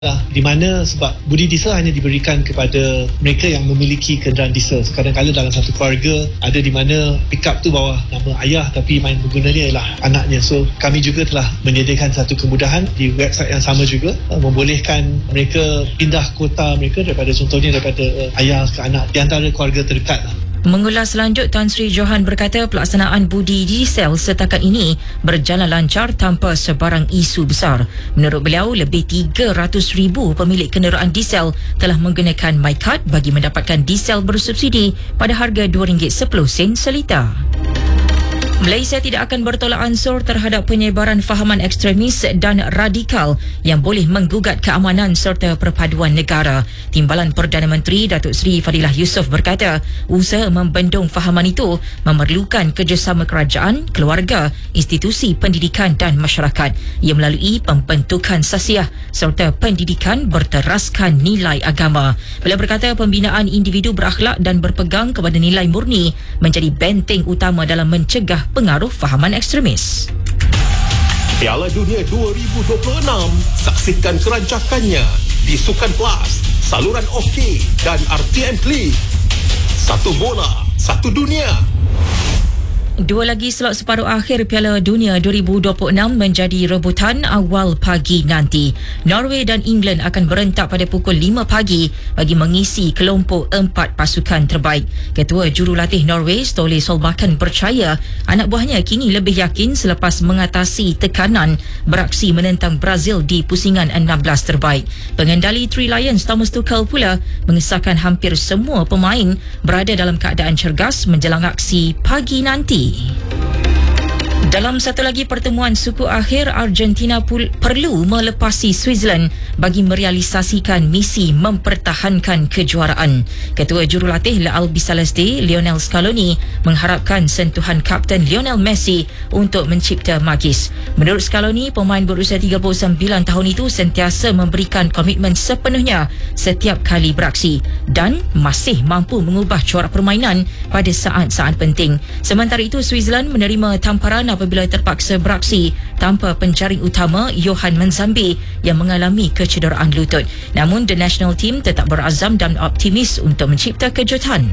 Di mana sebab budi diesel hanya diberikan kepada mereka yang memiliki kenderaan diesel. Kadang-kadang dalam satu keluarga ada di mana pickup tu bawah nama ayah tapi main penggunanya ialah anaknya. So kami juga telah menyediakan satu kemudahan di website yang sama juga, membolehkan mereka pindah kota mereka contohnya daripada ayah ke anak di antara keluarga terdekat. Mengulas lanjut, Tan Sri Johan berkata pelaksanaan budi diesel setakat ini berjalan lancar tanpa sebarang isu besar. Menurut beliau, lebih 300,000 pemilik kenderaan diesel telah menggunakan MyCard bagi mendapatkan diesel bersubsidi pada harga RM2.10 seliter. Malaysia tidak akan bertolak ansur terhadap penyebaran fahaman ekstremis dan radikal yang boleh menggugat keamanan serta perpaduan negara. Timbalan Perdana Menteri Datuk Seri Fadilah Yusof berkata, usaha membendung fahaman itu memerlukan kerjasama kerajaan, keluarga, institusi pendidikan dan masyarakat. Ia melalui pembentukan sasiah serta pendidikan berteraskan nilai agama. Beliau berkata pembinaan individu berakhlak dan berpegang kepada nilai murni menjadi benteng utama dalam mencegah pengaruh fahaman ekstremis. Piala Dunia 2026, saksikan kerancakannya di Sukan Plus, saluran OK dan RTM Klik. Satu bola, satu dunia. Dua lagi slot separuh akhir Piala Dunia 2026 menjadi rebutan awal pagi nanti. Norway dan England akan berentak pada pukul 5 pagi bagi mengisi kelompok 4 pasukan terbaik. Ketua Jurulatih Norway, Ståle Solbakken, percaya anak buahnya kini lebih yakin selepas mengatasi tekanan beraksi menentang Brazil di pusingan 16 terbaik. Pengendali Three Lions, Thomas Tuchel, pula mengesahkan hampir semua pemain berada dalam keadaan cergas menjelang aksi pagi nanti. Dalam satu lagi pertemuan suku akhir, Argentina perlu melepasi Switzerland bagi merealisasikan misi mempertahankan kejuaraan. Ketua Jurulatih La Albiceleste, Lionel Scaloni, mengharapkan sentuhan Kapten Lionel Messi untuk mencipta magis. Menurut Scaloni, pemain berusia 39 tahun itu sentiasa memberikan komitmen sepenuhnya setiap kali beraksi dan masih mampu mengubah corak permainan pada saat-saat penting. Sementara itu, Switzerland menerima tamparan apabila terpaksa beraksi tanpa penjaring utama Johan Manzambi yang mengalami kecederaan lutut. Namun, the national team tetap berazam dan optimis untuk mencipta kejutan.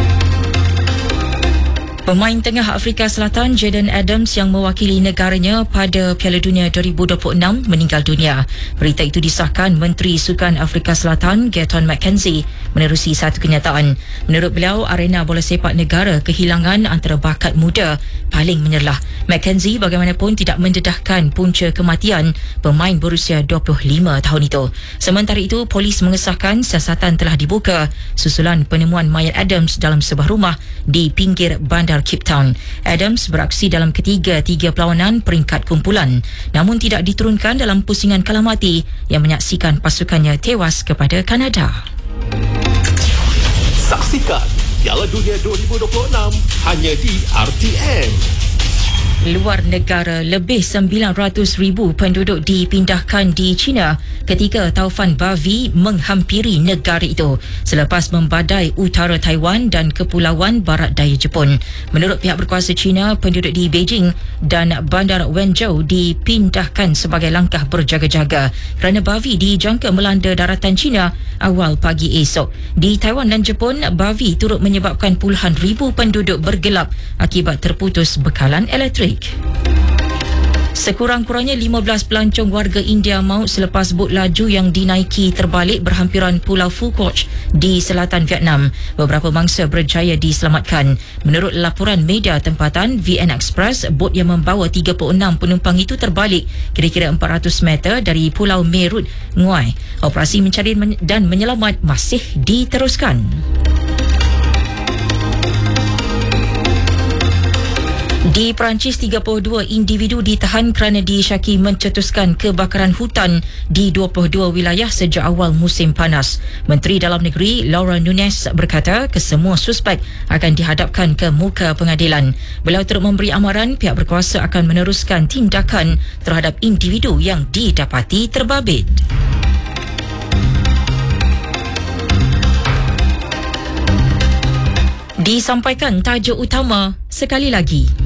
Pemain tengah Afrika Selatan Jayden Adams yang mewakili negaranya pada Piala Dunia 2026 meninggal dunia. Berita itu disahkan Menteri Sukan Afrika Selatan Gaeton McKenzie menerusi satu kenyataan. Menurut beliau, arena bola sepak negara kehilangan antara bakat muda paling menyerlah. McKenzie bagaimanapun tidak mendedahkan punca kematian pemain berusia 25 tahun itu. Sementara itu, polis mengesahkan siasatan telah dibuka susulan penemuan mayat Adams dalam sebuah rumah di pinggir bandar Cape Town. Adams beraksi dalam ketiga-tiga perlawanan peringkat kumpulan, namun tidak diturunkan dalam pusingan kalah mati yang menyaksikan pasukannya tewas kepada Kanada. Saksikan Piala Dunia 2026 hanya di RTM. Luar negara, lebih 900,000 penduduk dipindahkan di China ketika taufan Bavi menghampiri negara itu selepas membadai utara Taiwan dan kepulauan barat daya Jepun. Menurut pihak berkuasa China, penduduk di Beijing dan bandar Wenzhou dipindahkan sebagai langkah berjaga-jaga kerana Bavi dijangka melanda daratan China awal pagi esok. Di Taiwan dan Jepun, Bavi turut menyebabkan puluhan ribu penduduk bergelap akibat terputus bekalan elektrik. Sekurang-kurangnya 15 pelancong warga India maut selepas bot laju yang dinaiki terbalik berhampiran Pulau Phuket di selatan Vietnam. Beberapa mangsa berjaya diselamatkan. Menurut laporan media tempatan VN Express, bot yang membawa 36 penumpang itu terbalik kira-kira 400 meter dari Pulau Meerut, Nguai. Operasi mencari dan menyelamat masih diteruskan. Di Perancis, 32 individu ditahan kerana disyaki mencetuskan kebakaran hutan di 22 wilayah sejak awal musim panas. Menteri Dalam Negeri Laura Nunes berkata kesemua suspek akan dihadapkan ke muka pengadilan. Beliau turut memberi amaran pihak berkuasa akan meneruskan tindakan terhadap individu yang didapati terbabit. Disampaikan tajuk utama sekali lagi.